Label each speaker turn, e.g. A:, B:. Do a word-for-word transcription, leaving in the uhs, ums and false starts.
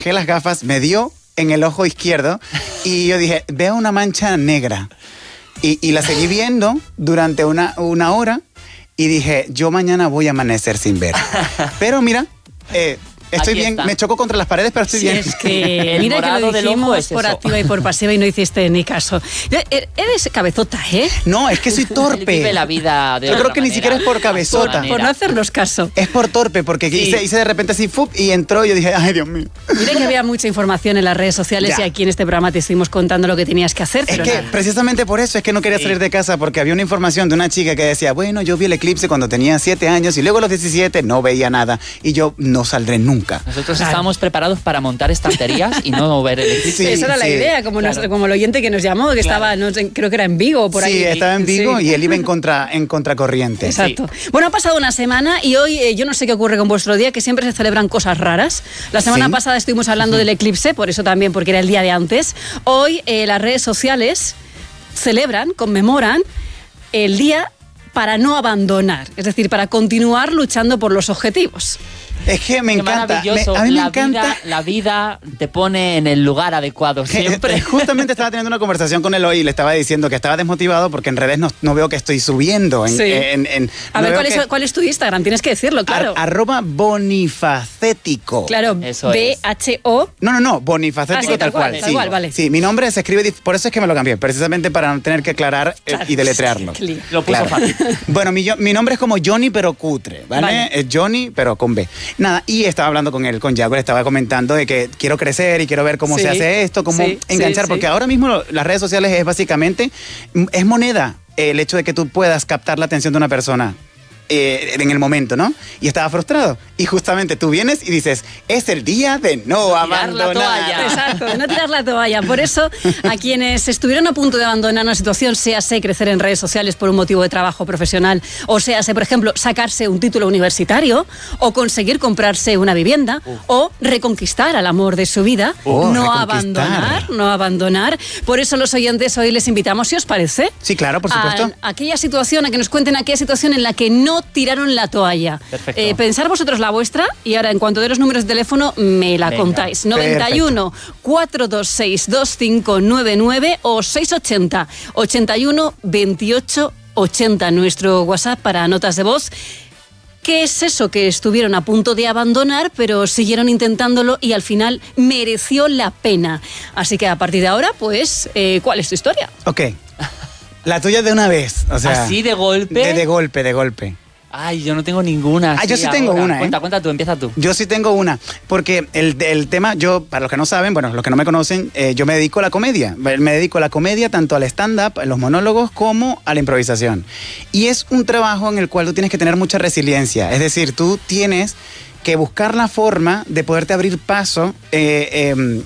A: que las gafas me dio en el ojo izquierdo y yo dije, veo una mancha negra. Y, y la seguí viendo durante una, una hora y dije, yo mañana voy a amanecer sin ver. Pero mira, eh, estoy
B: Aquí
A: bien,
B: está.
A: me choco contra las paredes, pero estoy
C: Sí,
A: bien.
C: es que
B: El
C: mira que
B: morado
C: lo
B: del ojo
C: dijimos
B: es
C: por
B: eso.
C: activa y por pasiva y no hiciste ni caso. Eres cabezota, ¿eh?
A: No, es que soy
B: Él
A: torpe.
B: vive la vida de
A: Yo
B: otra
A: creo que ni
B: manera.
A: siquiera es por cabezota.
B: Por
C: Por no hacernos caso.
A: Es por torpe, porque
B: Sí.
A: hice, hice de repente así, ¡fup! Y entró y yo dije, ay, Dios mío.
C: Mira que había mucha información en las redes sociales
A: Ya.
C: y aquí en este programa te estuvimos contando lo que tenías que hacer,
A: Es
C: pero
A: que
C: nada.
A: precisamente por eso es que no quería
B: Sí.
A: salir de casa, porque había una información de una chica que decía, bueno, yo vi el eclipse cuando tenía siete años y luego a los diecisiete no veía nada y yo no saldré nunca.
B: Nosotros estábamos preparados para montar estanterías y no ver el eclipse.
A: Sí,
C: Esa era la
A: sí.
C: idea, como,
B: Claro.
C: nuestro- como el oyente que nos llamó, que estaba, no sé, creo que era en Vigo o por ahí.
A: Sí, estaba en Vigo
C: Sí.
A: y él iba en, contra, en contracorriente.
C: Exacto. Bueno, ha pasado una semana y hoy eh, yo no sé qué ocurre con vuestro día, que siempre se celebran cosas raras. La semana
A: Sí.
C: pasada estuvimos hablando del eclipse, por eso también, porque era el día de antes. Hoy eh, las redes sociales celebran, conmemoran el día para no abandonar, es decir, para continuar luchando por los objetivos.
A: Es que me
B: Qué
A: encanta.
B: maravilloso.
A: Me- a mí
B: la
A: me encanta.
B: Vida, la vida te pone en el lugar adecuado siempre.
A: Justamente estaba teniendo una conversación con él hoy y le estaba diciendo que estaba desmotivado porque en redes no, no veo que estoy subiendo. En,
C: Sí.
A: en- en-
C: A
A: no
C: ver,
A: veo
C: ¿cuál es,
A: que-
C: ¿cuál es tu Instagram? Tienes que decirlo, claro.
A: Ar- arroba bonifacético.
C: Claro,
B: Eso
C: B
B: es.
C: H O.
A: No, no, no, bonifacético
C: Ah, sí, tal
A: tal
C: cual,
A: cual.
C: tal
A: sí.
C: cual, vale.
A: Sí, mi nombre se escribe, dif- por eso es que me lo cambié, precisamente para no tener que aclarar eh,
C: Claro.
A: y deletrearlo.
C: Qué lío.
B: Lo puso fácil.
A: Bueno, mi, yo- mi nombre es como Johnny, pero cutre, ¿vale?
C: Vale.
A: Es Johnny, pero con B. Nada, y estaba hablando con él, con Yago, le estaba comentando de que quiero crecer y quiero ver cómo
C: Sí.
A: se hace esto, cómo
C: Sí,
A: enganchar,
C: sí,
A: porque
C: sí.
A: ahora mismo lo- las redes sociales es básicamente, mm, es moneda el hecho de que tú puedas captar la atención de una persona. eh, en el momento, ¿no? Y estaba frustrado. Y justamente tú vienes y dices, es el día de no
B: Tirar la
A: abandonar.
B: toalla.
C: Exacto, de no tirar la toalla. Por eso, a quienes estuvieron a punto de abandonar una situación, séase crecer en redes sociales por un motivo de trabajo profesional, o séase, por ejemplo, sacarse un título universitario, o conseguir comprarse una vivienda, o reconquistar al amor de su vida,
A: Oh,
C: no
A: reconquistar.
C: abandonar, no abandonar. Por eso los oyentes hoy les invitamos, si os parece,
A: Sí, claro, por supuesto.
C: a aquella situación, a que nos cuenten aquella situación en la que no tiraron la toalla.
B: Perfecto.
C: Eh, pensar vosotros la vuestra y ahora en cuanto de los números de teléfono me la
B: Venga.
C: contáis. noventa y uno, cuatrocientos veintiséis, veinticinco noventa y nueve o seiscientos ochenta, ochenta y uno, veintiocho ochenta, nuestro WhatsApp para notas de voz. ¿Qué es eso que estuvieron a punto de abandonar, pero siguieron intentándolo y al final mereció la pena? Así que a partir de ahora, pues, eh, ¿cuál es tu historia?
A: Ok. La tuya de una vez. O sea,
B: ¿Así de golpe?
A: De, de golpe, de golpe.
B: Ay, yo no tengo ninguna.
A: Ah, yo
B: así
A: sí tengo
B: ahora.
A: una, ¿eh?
B: Cuenta, cuenta tú, empieza tú.
A: Yo sí tengo una, porque el, el tema, yo, para los que no saben, bueno, los que no me conocen, eh, yo me dedico a la comedia. Me dedico a la comedia tanto al stand-up, a los monólogos, como a la improvisación. Y es un trabajo en el cual tú tienes que tener mucha resiliencia. Es decir, tú tienes que buscar la forma de poderte abrir paso eh, eh,